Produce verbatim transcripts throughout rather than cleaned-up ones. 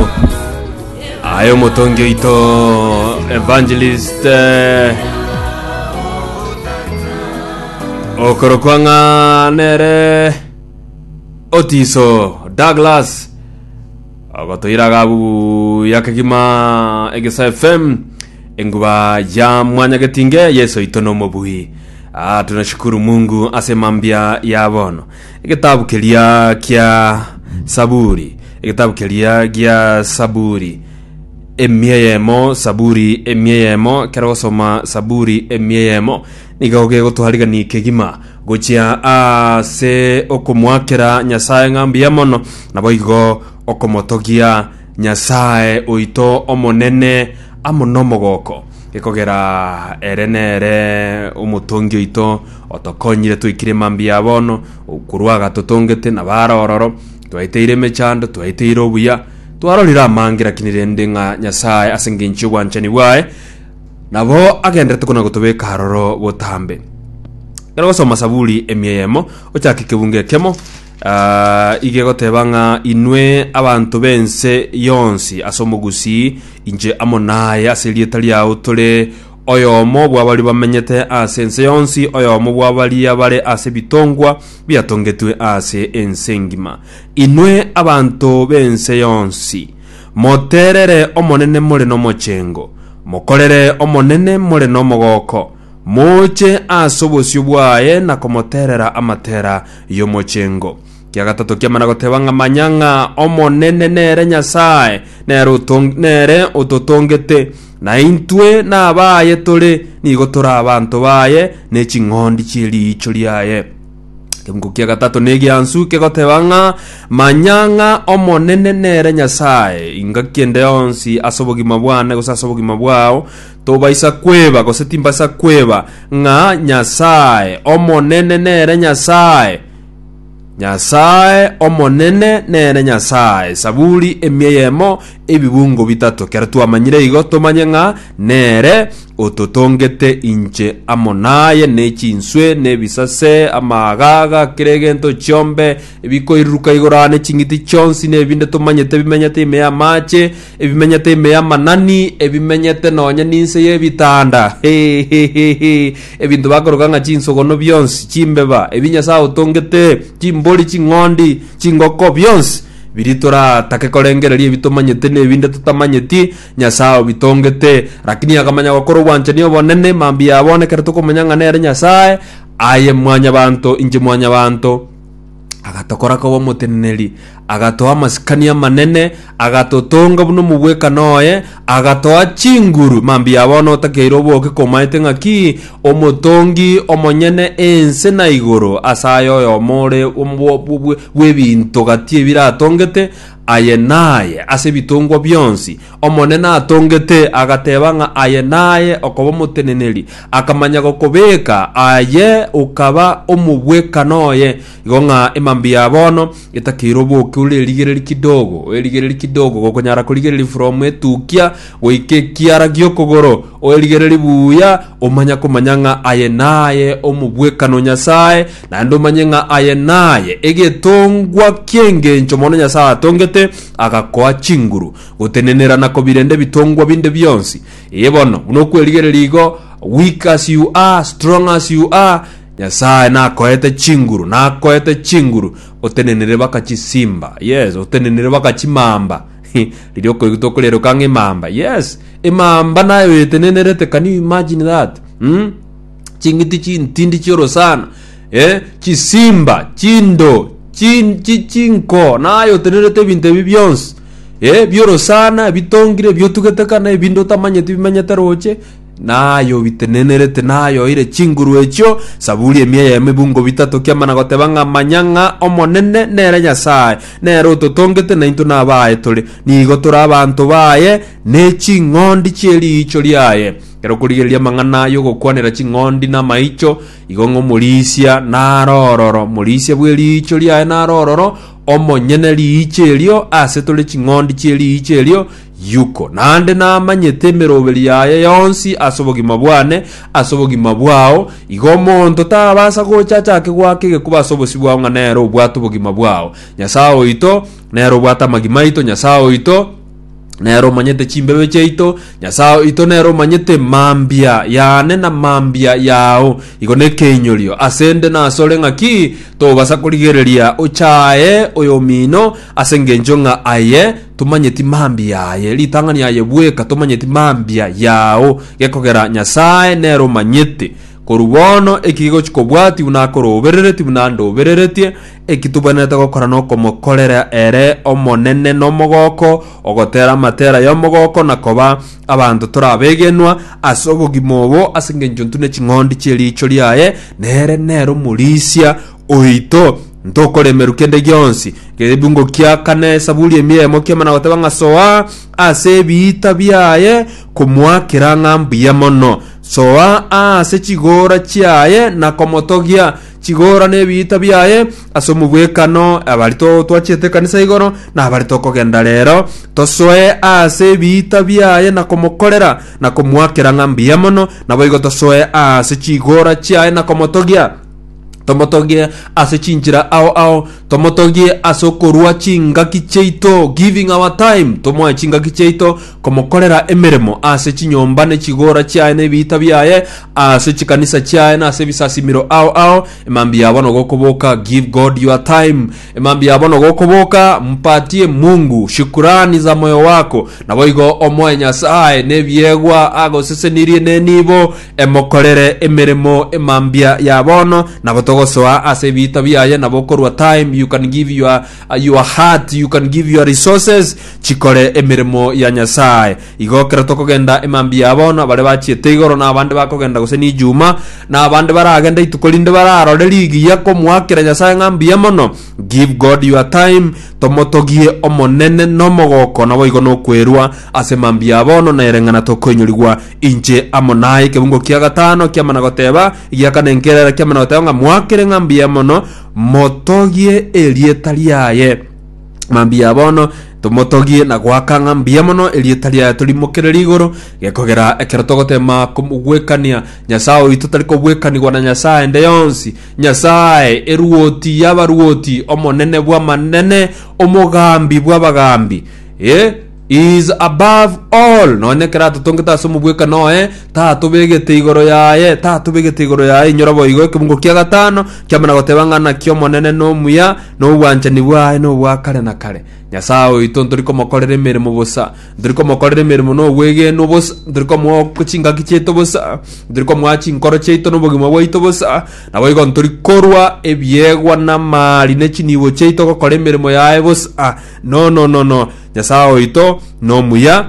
ito ayo motongi ito evangelist eh, okorokwanga nere Otiso Douglas agotoira gabu yakagima Egesa F M enguba ya mwanya getinge yeso itono mobuhi. Ah, tunashukuru Mungu asemambia yabono. Ekitabu kelia kia Saburi. Ekitabu kelia kia Saburi. Emieyemo Saburi emieyemo kero soma Saburi emieyemo nigaoge gotuhariga ni kegima gochia a se okomwakera Nyasaye ngambia mono naboigo okomotogia Nyasaye oito omonene amonomogoko gekogera erenere umutongi oito otokonyire tuikire mambia bono okuruaga totongete nabarororo twaiteire mechando twaiteire obuya twarorira mangira kinirende nga Nyasaye asenginchi wanchani wae nabo agendere tukona gutubeka haroro botambe kero soma Saburi emieyemo ochakike bunge kemo uh, ige gotebanga inwe abantu bense yonsi asomugusi inje amonaye aselieta lya tole oyomo bwabali bamenyete asense yonsi oyomo bwabali abale ase bitongwa byatongetwe ase ensengima inwe abantu bense yonsi moterere omonene mure no mochengo mokorere omonene mure no mogoko moche asobosyo bwaye na komoterera amatera yo mochengo kia gatatu kia managotebanga manyanga omonene nere Nyasaye nere utong nere utotongete na intwe na abaye tole nigotora abantu baye ne chingondi chili icho lyaye kemgo kia gatatu negi ansu ke gotebanga manyanga omonene nere Nyasaye ingakiende onsi asobogima bwana gosasobogima bwao tobaisa kweba gosetimba sa kweba nga Nyasaye omonene nere Nyasaye Nyasaye omonene nere Nyasaye Saburi emieyemo ebibungo bitatu kera tuamanyire igo tomanyenga nere ototongete inche amonaye nechinswe nebisase amagaga kiregento chombe ebiko iruka igorane chingiti chonsi nebinde tomanyete bimenyete imeya mache ebimenyete imeya manani ebimenyete nonya ninse yebitanda he he he he ebintu bakoroganga chinsogono byonsi chimbeba ebinyasa otongete chimboli chingondi chingoko byonsi biritora takekorengererie bitomanyete nebinde tutamanyeti Nyasaye bitongete lakini akamanya gokoro wanchani obonene mambi abone kere tukomanyanga nere Nyasaye aye mwanya banto inje mwanya banto agatokora ko bomuteneneri agatoa masikania manene agatotonga buno mubweka noye agatoa chinguru mambi abono takeiro boke komaite ngaki omotongi omonyene ense na igoro asayo yo more webinto gatie biratongete ayenaye ase bitongwa byonsi omonene atongete agatebanga ayenaye okoba muteneneri akamanya gokobeka aye ukaba omubweka noye igonga emambi abono itakirobo kule ligereri kidogo eligereri kidogo gokonyara kuligereri from etukia oike kiara gyokogoro o eligereri buya omanya komanyanga ayenaye omubweka no Nyasaye na ndo manyenga ayenaye egetongwa kienge nchomono Nyasaye atongete agakoa chinguru gutenenera nako birende bitongwa binde byonsi yebono unokweligererigo weak as you are strong as you are Nyasaye nakoete chinguru nakoete chinguru otenenere bakachisimba yes otenenere bakachimamba lilioko itokolero kange mamba yes imamba nayo etenenerete. Can you imagine that? hmm chingiti chintindi chiro sana eh chisimba chindo chin chichinko nayo tenerete binte bibyonsi eh byoro sana bitongire byotugetekana ebindo tamanyete bimanyete roche nayo bitenenerete nayo ire chinguru echo Saburi emieyemo ebungo bitatu kiamana gotebanga manyanga omonene nere Nyasaye nere ototongete na into nabaye tole nigo tora abantu baye ne chingondi chieli icho lyaye kero kurigeria mangana yo gokwanera chingondi na maicho igongo mulisia narororo mulisia bweli icho lyaye narororo omonyene liichelio ase tole chingondi chieli ichelio yuko nande na manyete merobeli yaye yonsi asobogima bwane asobogima bwao igomonto tabasa gochacha ke gwake gekuba sobosi bwao nga nero bwato bogima bwao Nyasaye ito nero bwata magimaito Nyasaye ito nero manyete chimbebe cheito Nyasaye ito nero manyete mambia yane na mambia yao igone kenyolio asende na asole ngaki to basa kurigereria ochae oyomino asengenjonga aye tumanyeti mambia aye litangani aye bweka tumanyeti mambia yao gekogera Nyasaye nero manyete korubono ekigo chikobwati unakoroberereti unandobereretie ekitubaneta gokora no komokorera ere omonene no mogoko ogotera matera yo mogoko nakoba abantu torabegenwa asobogimobo asengenjontune chingondi chelicho liaye nere nero mulisia oito ntokore merukende gyonsi gebungo kya kane sabuli emiemo kyamana gotebanga soa ase bita byaye kumwakira ngambia mono soa ase chigora chiaye na komotogia chigora ne bita byaye asomubwekano abalito twachete kanisa igoro na abalito kogenda lero tosoe ase bita byaye na komokorera na kumwakira ngambia mono na boigo tosoe ase chigora chiaye na komotogia tomotogie ase chinjira ao ao tomotogie asokorwa chinga kicheito giving our time tomoa chinga kicheito komokorera emeremo ase chinyomba ne chigora chiaye ne bita byaye ase chikanisa chiaye na ase bisasimiro ao ao emambia abono gokoboka give God your time emambia abono gokoboka mpatie Mungu shukrani za moyo wako na boigo omoe Nyasaye ne byegwa ago sesenirie ne nibo emokorere emeremo emambia yabono na boto gosoa ase bita byaye na bokorwa time you can give your uh, your heart you can give your resources chikore emirimo ya Nyasaye igokera tokogenda emambia abona bare bachiete igoro na abande bakogenda guseni juma na abande baragenda itukolinde bararo ligi yako mwakira Nyasaye ngambia mono give God your time tomotogie omonene no mogoko na boigo no kwerwa ase mambia abono na erengana tokonyoligwa inche amonai kebungo kia gatano kia managoteba igia kanenkerera kia managoteba mwakire ngambia mono motogie elieta liaye mambia abono tomotogie na gwaka ngambia mono elieta liaye tulimokerera igoro gekogera ekerotogotema kumugwekania Nyasaye itutariko bwekanigwa na Nyasaye ndeyonsi Nyasaye eruoti yabaruoti omonene bwa manene omogambi bwa bagambi eh is above all none kera tutongeta somubweka noe ta tubegete igoro yaye ta tubegete igoro yaye nyorobo igo kibungo kia gatano kyamana gotebanga na kyo monene no muya no wanchani bwaye no bwakare na kare Nyasaye itonto riko mokorere mirimo bosa ndriko mokorere mirimo no wege no bosa ndriko mo kuchinga kicheto bosa ndriko mwachi nkoro cheito no bogimo bwaito bosa na boigo ntorikorwa ebyegwa na mali ne chiniwo cheito gokore mirimo yaye bosa no no no no Nyasaye ito no muya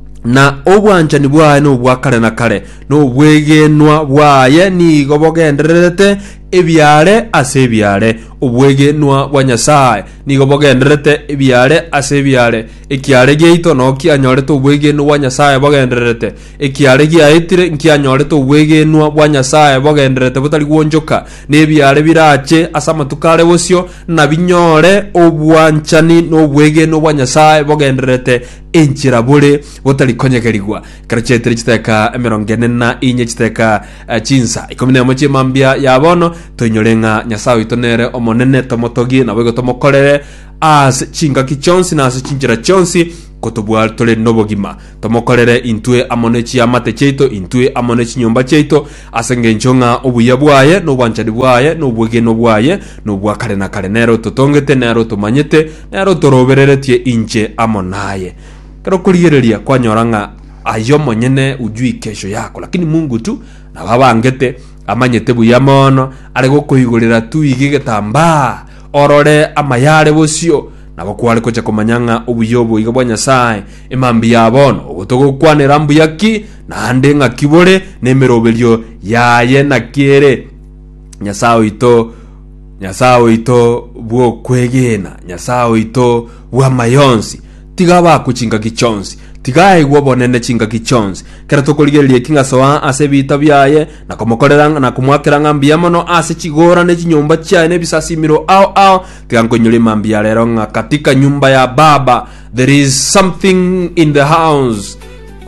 na obwanchani bwaye no bwakare na kare no bwegenwa bwaye ni gobogenderete ebyare ase ebyare obwegenwa bwa Nyasaye ni gobogenderete ebyare ase ebyare ekiare geito no kianyorete obwegenwa bwa Nyasaye bogenderete ekiare giaitire nkianyorete obwegenwa bwa Nyasaye bogenderete butari gwonjoka ne ebyare birache asama tukare bosio na binyore obwanchani no bwegenwa bwa Nyasaye bogenderete enchira bure butari konyegerigwa karachetere chiteka emerongene na inye chiteka uh, chinsa ikomine mochi mambia yabono tonyorenga Nyasaye itonere omonene tomotogi na bego tomokorere as chinga kichonsi na as chinjira chonsi kotobwa tole nobogima tomokorere intue amonechi amate cheito intue amonechi nyomba cheito asengenchonga obuya bwaye no bwanchadi bwaye no bwege no bwaye no bwakare na kare nero totongete nero tomanyete nero torobereretie inche amonaye kero kurigereria kwanyoranga ayo monyene ujui kesho yako lakini Mungu tu na babangete amanyete buya mono ari gokuhigurira tu igigetamba orore amayare bosio nabo kwale koje komanyanga obuyobo igabwa Nyasaye emambi yabono obutogokwanira mbu yaki nande ngakibore nemeroberio yaye nakire Nyasaye ito Nyasaye ito bwo kwegena Nyasaye ito bwa mayonsi tigaba kuchinga kichonsi tigaye gwobonene chinga kichonsi kera tokoligerie kinga soa ase bita byaye na komokoreranga na kumwakira ngambia mono ase chigora ne chinyumba chaye ne bisasimiro ao ao tigankonyole mambia lero nga katika nyumba ya Baba there is something in the house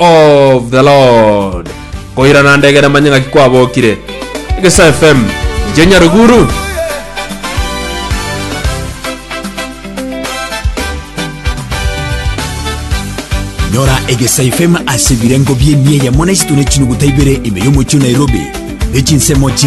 of the Lord koira na ndege na manyanga kikwabokire Egesa F M Jenya Ruguru Nyora Egesa F M asibirengo bie niye ya mwana isitune chinu gutaibere ime yomo chu Nairobi. Nechi nsemo chika